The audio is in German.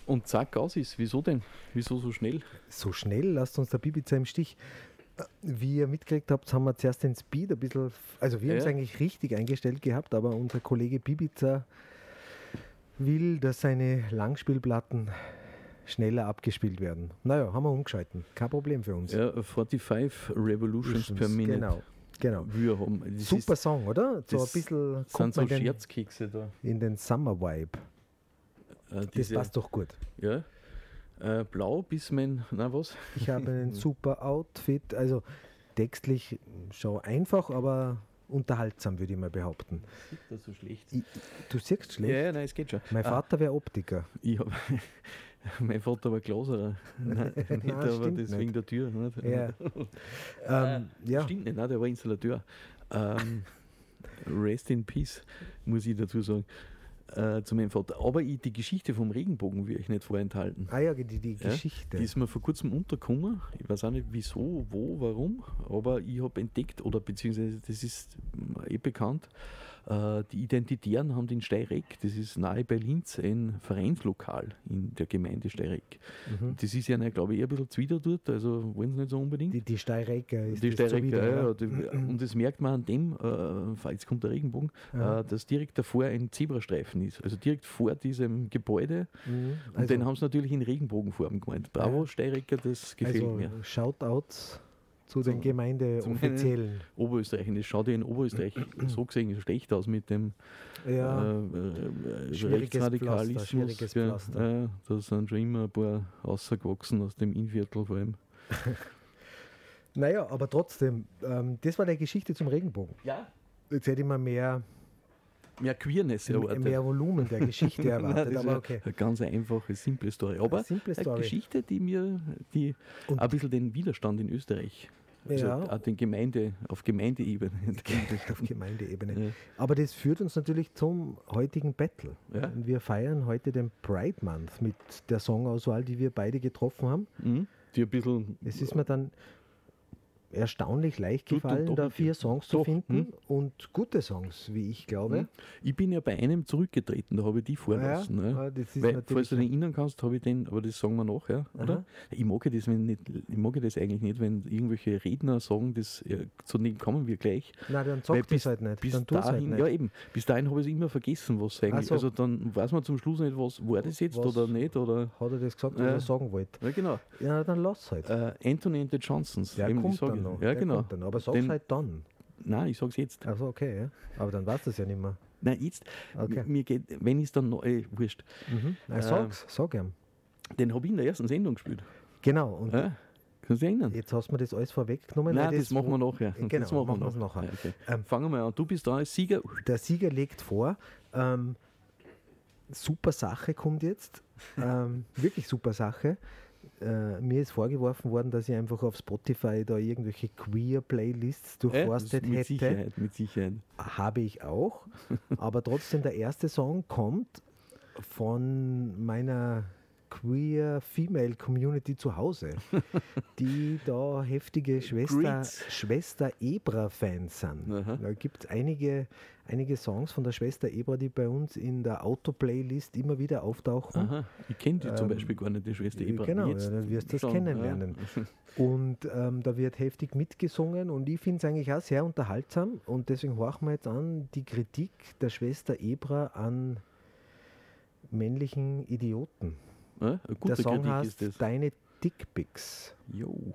Und zack, aus ist. Wieso denn? Wieso so schnell? So schnell lasst uns der Bibiza im Stich. Wie ihr mitgekriegt habt, haben wir zuerst den Speed ein bisschen, also wir haben es eigentlich richtig eingestellt gehabt, aber unser Kollege Bibiza will, dass seine Langspielplatten schneller abgespielt werden. Naja, haben wir umgeschalten. Kein Problem für uns. Ja, 45 Revolutions per Minute. Genau. Wir haben, super Song, oder? So ein bisschen sind so Scherzkekse da. In den Summer-Vibe. Das passt doch gut. Ja. Blau bis was? Ich habe ein super Outfit, also textlich schon einfach, aber unterhaltsam, würde ich mal behaupten. Sieht das so schlecht? Du siehst schlecht? Ja, nein, es geht schon. Mein Vater wäre Optiker. Mein Vater war Glaserer. Nein, nicht, aber deswegen nicht. Der Tür. Nicht? Ja. Stimmt nicht, nein, der war Installateur. Rest in Peace, muss ich dazu sagen. Zu meinem Vater. Aber die Geschichte vom Regenbogen will ich nicht vorenthalten. Ah ja, die Geschichte. Die ist mir vor kurzem untergekommen. Ich weiß auch nicht wieso, wo, warum, aber ich habe entdeckt, oder beziehungsweise das ist bekannt, die Identitären haben den Steireck, das ist nahe bei Linz ein Vereinslokal in der Gemeinde Steireck. Das ist ja, glaube ich, eher ein bisschen zuwider dort, also wollen sie nicht so unbedingt. Die Steirecker ist die Steirecker, ja. Und das merkt man an dem, jetzt kommt der Regenbogen, dass direkt davor ein Zebrastreifen ist, also direkt vor diesem Gebäude. Und den haben sie natürlich in Regenbogenfarben gemeint. Bravo, Steirecker, das gefällt mir. Shoutouts zu den Gemeindeoffiziellen. Oberösterreich. Das schaut ja in Österreich so gesehen schlecht aus mit dem Rechtsradikalismus. Pflaster. Da sind schon immer ein paar rausgewachsen aus dem Innviertel vor allem. Naja, aber trotzdem, das war die Geschichte zum Regenbogen. Ja. Jetzt hätte ich mir mehr Queerness erwartet. Mehr Volumen der Geschichte erwartet. Nein, aber okay. Eine ganz einfache, simple Story. Aber eine Geschichte, die ein bisschen den Widerstand in Österreich, also auch auf Gemeindeebene. Auf Gemeindeebene. Ja. Aber das führt uns natürlich zum heutigen Battle. Ja. Wir feiern heute den Pride Month mit der Songauswahl, die wir beide getroffen haben. Die ein bisschen. Es ist mir dann erstaunlich leicht gefallen, da 4 Songs zu finden und gute Songs, wie ich glaube. Ich bin ja bei einem zurückgetreten, da habe ich die vorlassen. Ja, das ist weil, falls du dich erinnern kannst, habe ich den, aber das sagen wir nachher, oder? Ich mag das eigentlich nicht, wenn irgendwelche Redner sagen, zu dem kommen wir gleich. Nein, dann sagt es halt nicht. Bis dahin, ja eben, bis dahin habe ich es immer vergessen, was eigentlich. So. Also dann weiß man zum Schluss nicht, was war das jetzt oder nicht. Oder hat er das gesagt, was er sagen wollte? Ja, genau. Ja, dann lass halt. Anthony and the Johnsons. Der kommt dann noch. Ja, genau. Dann. Aber sag's halt dann. Nein, ich sag's jetzt. Also okay, ja. Aber dann weißt du es ja nicht mehr. Nein, jetzt. Okay. Mir geht, wenn ich es dann noch, wurscht. Sag ihm. Den habe ich in der ersten Sendung gespielt. Genau. Und kannst du dich erinnern? Jetzt hast du mir das alles vorweggenommen. Nein, das machen wir nachher. Genau, das machen wir nachher. Ja, okay. Fangen wir an. Du bist da als Sieger. Der Sieger legt vor. Super Sache kommt jetzt. Wirklich super Sache. Mir ist vorgeworfen worden, dass ich einfach auf Spotify da irgendwelche Queer-Playlists durchforstet hätte. Mit Sicherheit. Habe ich auch. Aber trotzdem, der erste Song kommt von meiner Queer-Female-Community zu Hause, die da heftige Schwester Ebra-Fans sind. Da gibt es einige Songs von der Schwester Ebra, die bei uns in der Auto-Playlist immer wieder auftauchen. Aha. Ich kenne die zum Beispiel gar nicht, die Schwester Ebra. Genau, dann wirst du das kennenlernen. Ja. Und da wird heftig mitgesungen und ich finde es eigentlich auch sehr unterhaltsam und deswegen horchen wir jetzt an die Kritik der Schwester Ebra an männlichen Idioten. Eine gute der Song Kritik heißt ist das. Deine Dickpics. Jo.